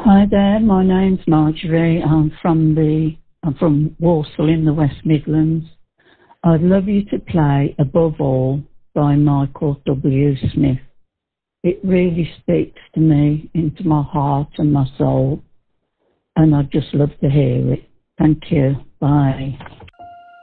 Hi there, my name's Marjorie. I'm from Walsall in the West Midlands. I'd love you to play Above All by Michael W. Smith. It really speaks to me, into my heart and my soul, and I'd just love to hear it. Thank you. Bye.